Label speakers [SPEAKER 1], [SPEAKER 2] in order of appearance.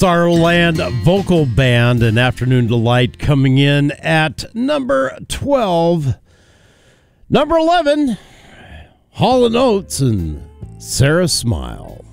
[SPEAKER 1] Starland Vocal Band, an Afternoon Delight, coming in at number 12. Number 11, Hall & Oates and Sarah Smile.